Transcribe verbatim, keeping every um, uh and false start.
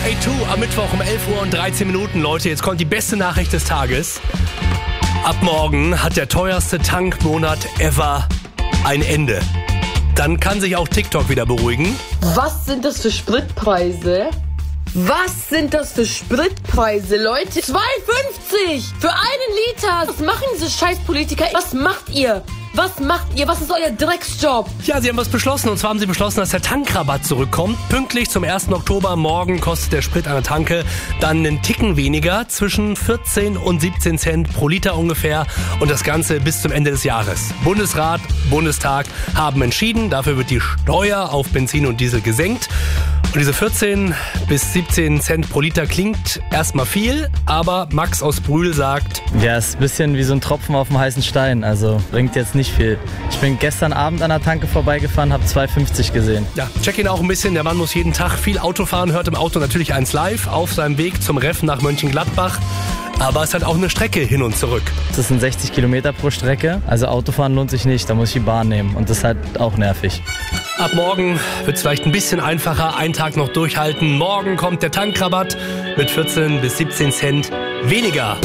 A zwei am Mittwoch um elf Uhr und dreizehn Minuten, Leute. Jetzt kommt die beste Nachricht des Tages. Ab morgen hat der teuerste Tankmonat ever ein Ende. Dann kann sich auch TikTok wieder beruhigen. Was sind das für Spritpreise? Was sind das für Spritpreise, Leute? zwei fünfzig für einen Liter. Was machen diese scheiß Politiker? Was macht ihr? Was macht ihr? Was ist euer Drecksjob? Ja, sie haben was beschlossen. Und zwar haben sie beschlossen, dass der Tankrabatt zurückkommt. Pünktlich zum ersten Oktober. Morgen kostet der Sprit an der Tanke dann einen Ticken weniger. Zwischen vierzehn und siebzehn Cent pro Liter ungefähr. Und das Ganze bis zum Ende des Jahres. Bundesrat, Bundestag haben entschieden. Dafür wird die Steuer auf Benzin und Diesel gesenkt. Und diese vierzehn bis siebzehn Cent pro Liter klingt erstmal viel. Aber Max aus Brühl sagt... Ja, ist ein bisschen wie so ein Tropfen auf dem heißen Stein. Also bringt jetzt nicht viel. Ich bin gestern Abend an der Tanke vorbeigefahren, habe zwei fünfzig gesehen. Ja, check ihn auch ein bisschen. Der Mann muss jeden Tag viel Auto fahren, hört im Auto natürlich eins live auf seinem Weg zum Reff nach Mönchengladbach. Aber es hat auch eine Strecke hin und zurück. Das sind sechzig Kilometer pro Strecke. Also Autofahren lohnt sich nicht, da muss ich die Bahn nehmen. Und das ist halt auch nervig. Ab morgen wird es vielleicht ein bisschen einfacher. Einen Tag noch durchhalten. Morgen kommt der Tankrabatt mit vierzehn bis siebzehn Cent weniger.